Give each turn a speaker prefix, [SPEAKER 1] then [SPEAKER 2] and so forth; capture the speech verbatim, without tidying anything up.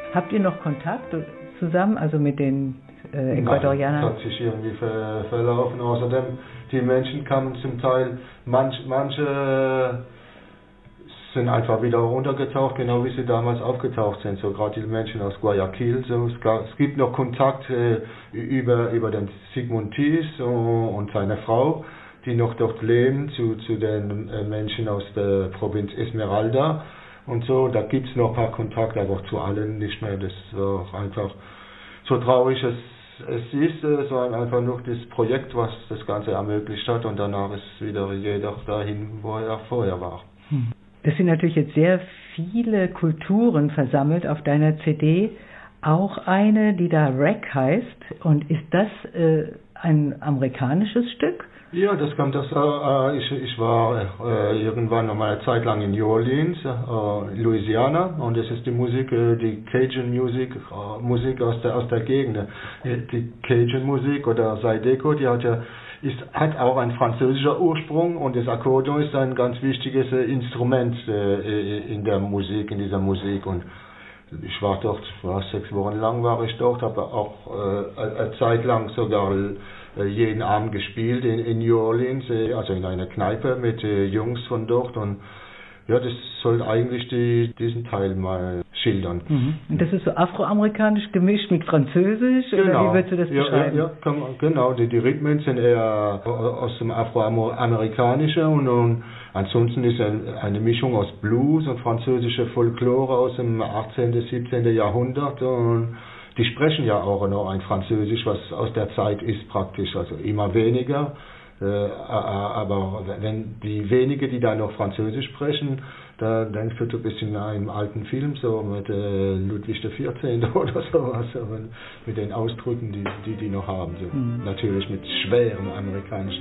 [SPEAKER 1] Habt ihr noch Kontakt zusammen, also mit den äh, Ecuadorianern?
[SPEAKER 2] Nein, das hat sich irgendwie ver verlaufen. Außerdem, die Menschen kamen zum Teil, manch, manche sind einfach wieder runtergetaucht, genau wie sie damals aufgetaucht sind. So gerade die Menschen aus Guayaquil. So, es, gab, es gibt noch Kontakt äh, über, über den Sigmund Thies und, und seine Frau, die noch dort leben, zu, zu den äh, Menschen aus der Provinz Esmeralda. Und so, da gibt es noch ein paar Kontakte, aber zu allen nicht mehr. Das ist äh, einfach so traurig es, es ist. Es war einfach nur das Projekt, was das Ganze ermöglicht hat. Und danach ist wieder jeder dahin, wo er vorher war.
[SPEAKER 1] Hm. Das sind natürlich jetzt sehr viele Kulturen versammelt auf deiner C D. Auch eine, die da Rec heißt. Und ist das äh, ein amerikanisches Stück?
[SPEAKER 2] Ja, das kommt das. Äh, ich, ich war äh, irgendwann noch mal eine Zeit lang in New Orleans, äh, Louisiana, und das ist die Musik, äh, die Cajun Musik, äh, Musik aus der aus der Gegend. Die Cajun Musik oder Zydeco, die hat ja ist hat auch einen französischen Ursprung, und das Akkordeon ist ein ganz wichtiges äh, Instrument äh, in der Musik, in dieser Musik. Und ich war dort, war sechs Wochen lang war ich dort, habe auch äh, eine Zeit lang sogar äh, jeden Abend gespielt in, in New Orleans, äh, also in einer Kneipe mit äh, Jungs von dort, und ja, das soll eigentlich die, diesen Teil mal schildern.
[SPEAKER 1] Mhm. Und das ist so afroamerikanisch gemischt mit Französisch,
[SPEAKER 2] genau.
[SPEAKER 1] Oder wie würdest du das
[SPEAKER 2] ja,
[SPEAKER 1] beschreiben?
[SPEAKER 2] Ja, ja kann man, genau, die, die Rhythmen sind eher aus dem Afroamerikanischen, und, und ansonsten ist eine, eine Mischung aus Blues und französische Folklore aus dem achtzehnten, siebzehnten Jahrhundert, und die sprechen ja auch noch ein Französisch, was aus der Zeit ist praktisch, also immer weniger. Äh, aber wenn die wenigen, die da noch Französisch sprechen, da denkst du ein bisschen an einen alten Film, so mit äh, Ludwig der vierzehnten oder sowas, mit den Ausdrücken, die die, die noch haben. So. Mhm. Natürlich mit schwerem amerikanischen